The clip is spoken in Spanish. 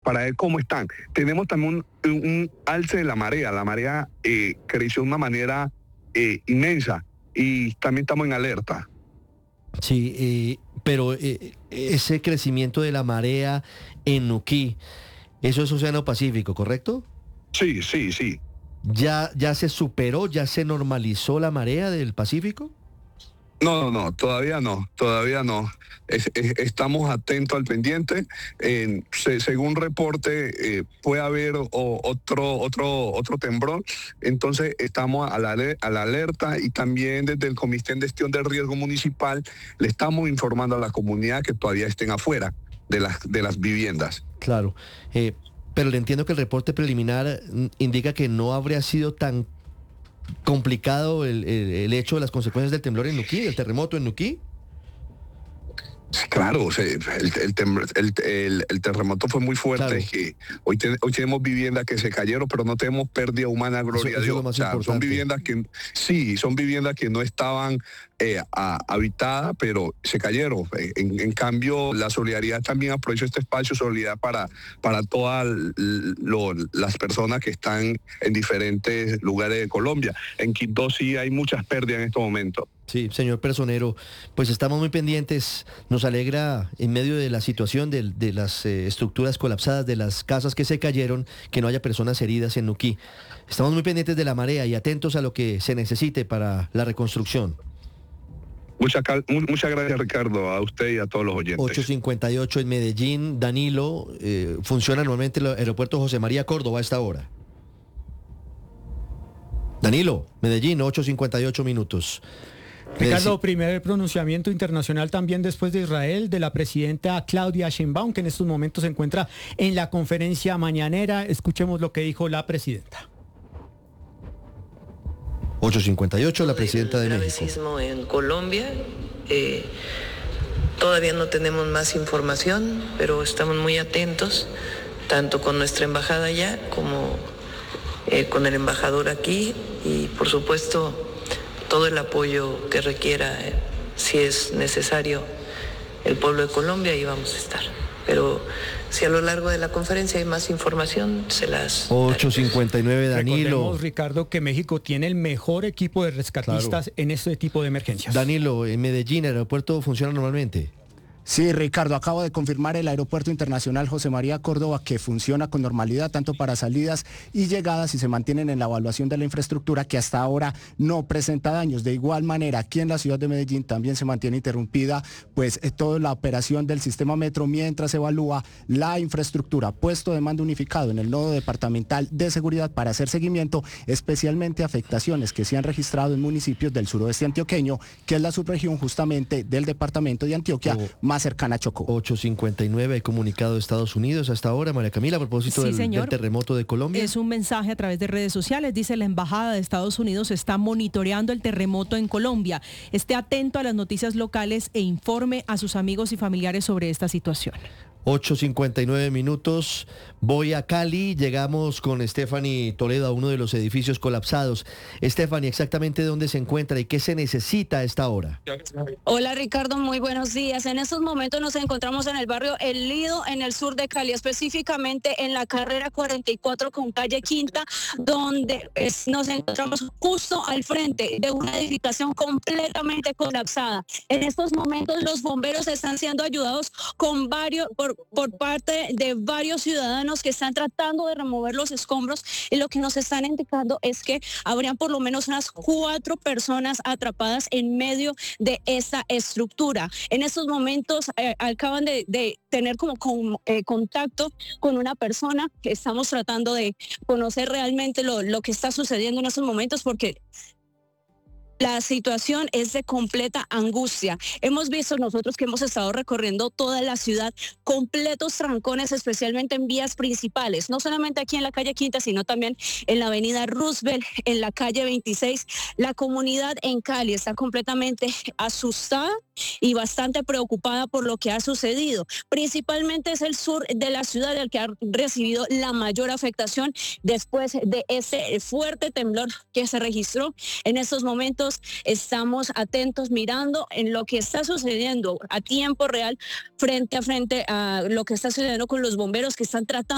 para ver cómo están. Tenemos también un alce de la marea creció de una manera inmensa y también estamos en alerta. Sí, pero ese crecimiento de la marea en Nuquí, eso es Océano Pacífico, ¿correcto? Sí, sí, sí. ¿Ya se superó, ya se normalizó la marea del Pacífico? No, todavía no. Estamos atentos al pendiente. Según reporte, puede haber otro temblor. Entonces, estamos a la alerta y también desde el Comité de Gestión del Riesgo Municipal le estamos informando a la comunidad que todavía estén afuera de las viviendas. Claro, pero le entiendo que el reporte preliminar indica que no habría sido tan complicado el hecho de las consecuencias del temblor en Nuquí, del terremoto en Nuquí. Claro, o sea, el terremoto fue muy fuerte. Claro. Hoy tenemos viviendas que se cayeron, pero no tenemos pérdida humana, gloria a Eso es Dios. lo más O sea, importante. son viviendas que no estaban habitadas, pero se cayeron. En cambio, la solidaridad también aprovecho este espacio, solidaridad para todas las personas que están en diferentes lugares de Colombia. En Quito sí hay muchas pérdidas en estos momentos. Sí, señor Personero, pues estamos muy pendientes. Nos alegra, en medio de la situación de las estructuras colapsadas, de las casas que se cayeron, que no haya personas heridas en Nuquí. Estamos muy pendientes de la marea y atentos a lo que se necesite para la reconstrucción. Muchas gracias, Ricardo, a usted y a todos los oyentes. 8:58 en Medellín. Danilo, funciona normalmente el aeropuerto José María Córdoba a esta hora. Danilo, Medellín, 8:58 minutos. Ricardo, primer pronunciamiento internacional también después de Israel de la presidenta Claudia Sheinbaum, que en estos momentos se encuentra en la conferencia mañanera. Escuchemos lo que dijo la presidenta. 8:58, la presidenta de México. El gravísimo en Colombia. Todavía no tenemos más información, pero estamos muy atentos, tanto con nuestra embajada allá como con el embajador aquí, y por supuesto todo el apoyo que requiera, si es necesario, el pueblo de Colombia, ahí vamos a estar. Pero si a lo largo de la conferencia hay más información, se las... 8:59, Danilo. Recordemos, Ricardo, que México tiene el mejor equipo de rescatistas en este tipo de emergencias. Danilo, en Medellín, ¿el aeropuerto funciona normalmente? Sí, Ricardo, acabo de confirmar el Aeropuerto Internacional José María Córdoba, que funciona con normalidad tanto para salidas y llegadas y se mantienen en la evaluación de la infraestructura, que hasta ahora no presenta daños. De igual manera, aquí en la ciudad de Medellín también se mantiene interrumpida toda la operación del sistema metro mientras se evalúa la infraestructura. Puesto de mando unificado en el nodo departamental de seguridad para hacer seguimiento, especialmente afectaciones que se han registrado en municipios del suroeste antioqueño, que es la subregión justamente del departamento de Antioquia, más cercana a Chocó. 8:59, hay comunicado de Estados Unidos hasta ahora, María Camila, a propósito del terremoto de Colombia. Es un mensaje a través de redes sociales. Dice: la Embajada de Estados Unidos está monitoreando el terremoto en Colombia. Esté atento a las noticias locales e informe a sus amigos y familiares sobre esta situación. 8:59 minutos, voy a Cali, llegamos con Stephanie Toledo a uno de los edificios colapsados. Stephanie, exactamente dónde se encuentra y qué se necesita a esta hora. Hola Ricardo, muy buenos días. En estos momentos nos encontramos en el barrio El Lido, en el sur de Cali, específicamente en la carrera 44 con calle Quinta, donde nos encontramos justo al frente de una edificación completamente colapsada. En estos momentos los bomberos están siendo ayudados por parte de varios ciudadanos que están tratando de remover los escombros, y lo que nos están indicando es que habrían por lo menos unas 4 personas atrapadas en medio de esta estructura. En estos momentos acaban de tener contacto con una persona que estamos tratando de conocer realmente lo que está sucediendo en estos momentos, porque la situación es de completa angustia. Hemos visto nosotros que hemos estado recorriendo toda la ciudad, completos trancones, especialmente en vías principales, no solamente aquí en la calle Quinta, sino también en la avenida Roosevelt, en la calle 26. La comunidad en Cali está completamente asustada y bastante preocupada por lo que ha sucedido. Principalmente es el sur de la ciudad el que ha recibido la mayor afectación después de ese fuerte temblor que se registró. En estos momentos estamos atentos mirando en lo que está sucediendo a tiempo real, frente a frente a lo que está sucediendo con los bomberos, que están tratando